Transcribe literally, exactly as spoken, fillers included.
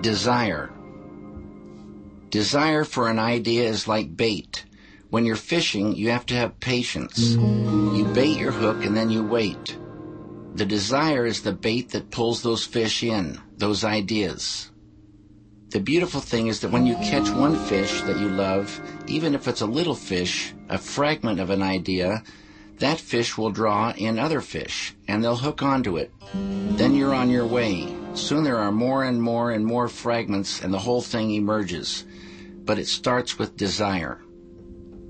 Desire. Desire for an idea is like bait. When you're fishing, you have to have patience. You bait your hook and then you wait. The desire is the bait that pulls those fish in, those ideas. The beautiful thing is that when you catch one fish that you love, even if it's a little fish, a fragment of an idea, that fish will draw in other fish, and they'll hook onto it. Then you're on your way. Soon there are more and more and more fragments, and the whole thing emerges. But it starts with desire.